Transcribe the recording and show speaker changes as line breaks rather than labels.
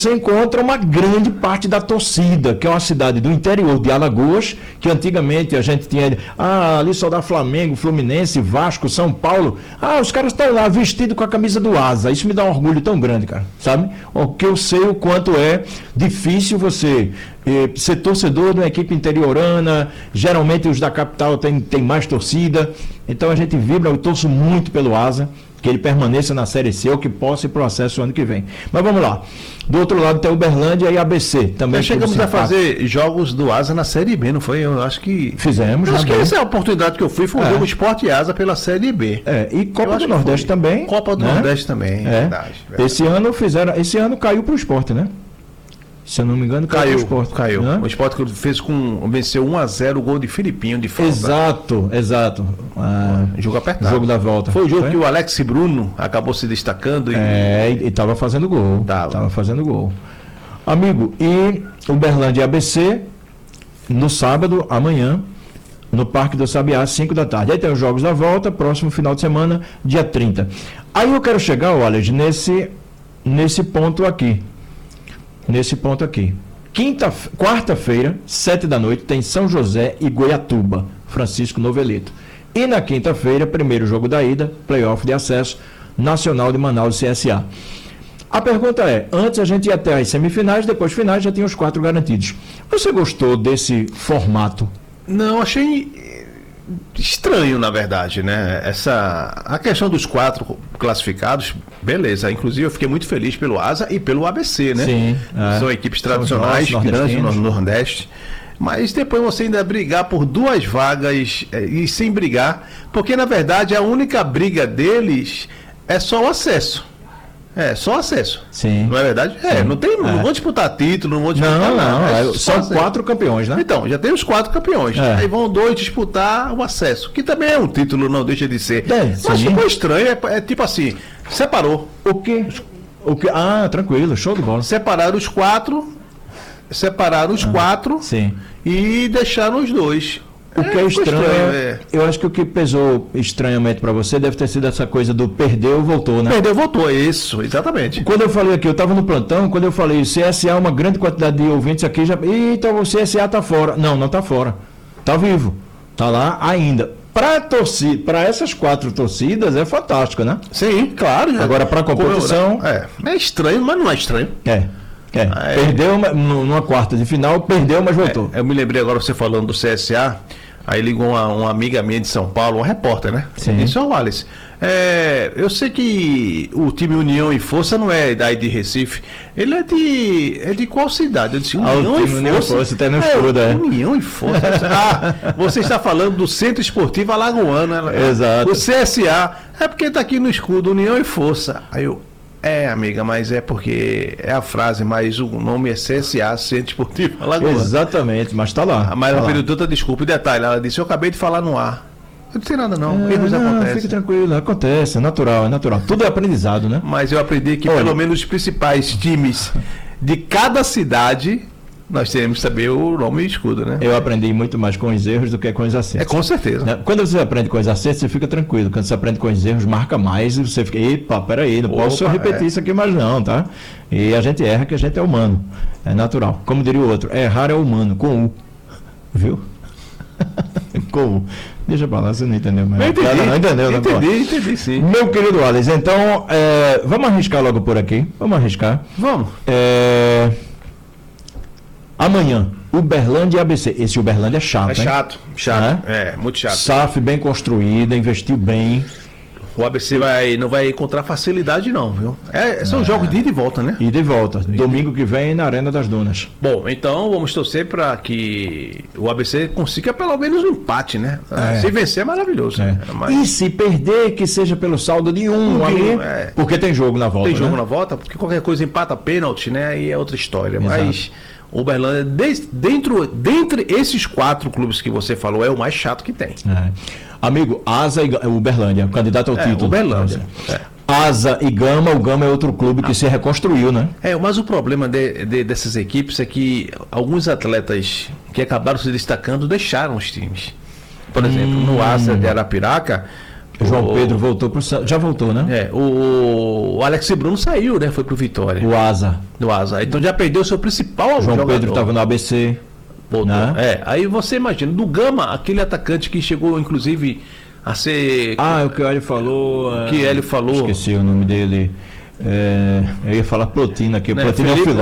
você encontra uma grande parte da torcida, que é uma cidade do interior de Alagoas, que antigamente a gente tinha, ali só dá Flamengo, Fluminense, Vasco, São Paulo. Os caras estão lá vestidos com a camisa do Asa. Isso me dá um orgulho tão grande, cara, sabe? Porque eu sei o quanto é difícil você ser torcedor de uma equipe interiorana. Geralmente os da capital tem mais torcida. Então a gente vibra, eu torço muito pelo Asa, que ele permaneça na Série C ou que possa ir para o acesso ano que vem. Mas vamos lá. Do outro lado tem Uberlândia e ABC. Também
nós chegamos a fazer jogos do Asa na Série B, não foi? Eu acho que...
Fizemos.
Eu acho que essa é a oportunidade que eu fui, foi um jogo Sport e Asa pela Série B.
E Copa do Nordeste também.
Copa do Nordeste também, verdade.
Esse ano caiu para o Sport, né? Se eu não me engano, caiu o Sport.
Caiu. Né? O Sport venceu 1-0 o gol de Filipinho de falta.
Exato.
Jogo apertado.
Jogo da volta.
Foi o jogo que o Alex Bruno acabou se destacando.
E estava fazendo gol. Tava fazendo gol. Amigo, e Uberlândia e ABC, no sábado, amanhã, no Parque do Sabiá, 5 da tarde. Aí tem os jogos da volta, próximo final de semana, dia 30. Aí eu quero chegar, olha, nesse ponto aqui. Quarta-feira, 7 da noite, tem São José e Goiatuba, Francisco Noveleto. E na quinta-feira, primeiro jogo da ida, playoff de acesso, Nacional de Manaus e CSA. A pergunta é, antes a gente ia até as semifinais, depois finais, já tinha os 4 garantidos. Você gostou desse formato?
Não, achei estranho, na verdade, né? A questão dos 4 classificados, beleza. Inclusive, eu fiquei muito feliz pelo Asa e pelo ABC, né?
Sim.
São equipes tradicionais, grandes no Nordeste. Mas depois você ainda brigar por 2 vagas e sem brigar, porque, na verdade, a única briga deles é só o acesso. Só acesso.
Sim.
Não é verdade? Não vão disputar título, não vão disputar
nada. São 4 campeões, né?
Então, já tem os 4 campeões. Aí vão 2 disputar o acesso, que também é um título, não deixa de ser. Mas ficou estranho, é tipo assim, separou.
O quê? Tranquilo, show de bola.
Separaram os 4
Sim.
E deixaram os 2.
O que é estranho, eu acho que o que pesou estranhamente para você deve ter sido essa coisa do perdeu, voltou, né?
Perdeu, voltou, isso, exatamente.
Quando eu falei aqui, eu estava no plantão, quando eu falei CSA, uma grande quantidade de ouvintes aqui já... Então o CSA tá fora. Não tá fora. Tá vivo. Tá lá ainda. Para essas 4 torcidas é fantástico, né?
Sim, claro.
Agora para a competição...
É estranho, mas não é estranho.
Perdeu numa quarta de final, perdeu, mas voltou.
Eu me lembrei agora você falando do CSA, aí ligou uma amiga minha de São Paulo, uma repórter, né?
Sim.
Disse, Wallace, eu sei que o time União e Força não é daí de Recife, ele é de qual cidade? Eu disse,
União e Força, tem no escudo,
União e Força. Você está falando do Centro Esportivo Alagoano,
Exato.
O CSA, é porque está aqui no escudo, União e Força. Aí eu... amiga, mas é porque é a frase, mas o nome é CSA, Centro Esportivo Alagoano.
Exatamente, mas tá lá.
Mas ela pediu tanta desculpa e detalhe, ela disse, eu acabei de falar no ar. Eu não sei nada não, erros acontecem.
Fique tranquilo, acontece, é natural. Tudo é aprendizado, né?
Mas eu aprendi que pelo menos os principais times de cada cidade, nós temos que saber o nome e escudo, né?
Eu aprendi muito mais com os erros do que com os acertos.
Com certeza.
Quando você aprende com os acertos, você fica tranquilo. Quando você aprende com os erros, marca mais e você fica, peraí, não posso repetir isso aqui mais não, tá? E a gente erra que a gente é humano. É natural. Como diria o outro, errar é humano, com U. Viu? Com U. Deixa pra lá, você não entendeu mais.
Entendi, sim.
Meu querido Alex, então, vamos arriscar logo por aqui. Vamos arriscar.
Vamos.
Amanhã, Uberlândia e ABC. Esse Uberlândia é chato, hein?
Chato. Muito chato.
SAF bem construída, investiu bem.
O ABC não vai encontrar facilidade não, viu? São jogos de ida e volta, né?
Ida e volta. Domingo que vem na Arena das Dunas.
Bom, então vamos torcer para que o ABC consiga pelo menos um empate, né? Se vencer é maravilhoso.
Mas... E se perder, que seja pelo saldo de um ali, porque tem jogo na volta.
Tem jogo na volta, porque qualquer coisa empata pênalti, né? Aí é outra história.
Exato.
Mas o Uberlândia, dentre esses 4 clubes que você falou, é o mais chato que tem.
Amigo, Asa e Uberlândia, candidato ao título.
Uberlândia.
Asa e Gama, o Gama é outro clube que se reconstruiu, né?
Mas o problema dessas equipes é que alguns atletas que acabaram se destacando deixaram os times. Por exemplo, no Asa de Arapiraca,
João Pedro voltou pro Santos. Já voltou, né?
O Alex Bruno saiu, né? Foi pro Vitória.
O Asa.
Então já perdeu o seu principal
João
jogador.
Pedro estava no ABC.
Voltou. Né? Aí você imagina, do Gama, aquele atacante que chegou, inclusive, a ser.
O que o Hélio falou.
Esqueci o nome dele.
Eu ia falar Plotino aqui.
Né?
Plotino é o filósofo.